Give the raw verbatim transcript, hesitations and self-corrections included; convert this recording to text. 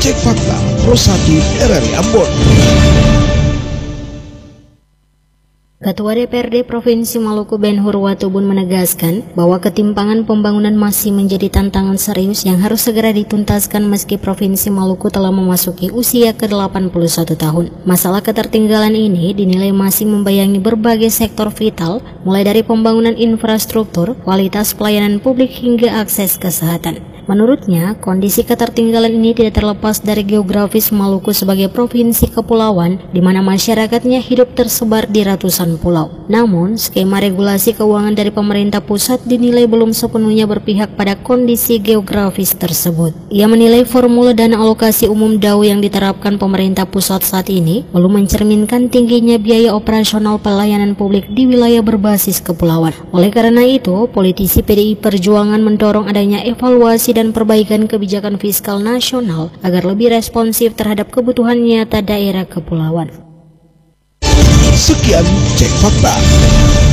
Cek Fakta Pro satu R R I Ambon. Ketua D P R D Provinsi Maluku Ben Hur Watubun menegaskan bahwa ketimpangan pembangunan masih menjadi tantangan serius yang harus segera dituntaskan meski Provinsi Maluku telah memasuki usia ke delapan puluh satu tahun. Masalah ketertinggalan ini dinilai masih membayangi berbagai sektor vital, mulai dari pembangunan infrastruktur, kualitas pelayanan publik hingga akses kesehatan. Menurutnya, kondisi ketertinggalan ini tidak terlepas dari geografis Maluku sebagai provinsi kepulauan di mana masyarakatnya hidup tersebar di ratusan pulau. Namun, skema regulasi keuangan dari pemerintah pusat dinilai belum sepenuhnya berpihak pada kondisi geografis tersebut. Ia menilai formula dana alokasi umum D A U yang diterapkan pemerintah pusat saat ini belum mencerminkan tingginya biaya operasional pelayanan publik di wilayah berbasis kepulauan. Oleh karena itu, politisi P D I Perjuangan mendorong adanya evaluasi dan perbaikan kebijakan fiskal nasional agar lebih responsif terhadap kebutuhan nyata daerah kepulauan. Sekian Cek Fakta.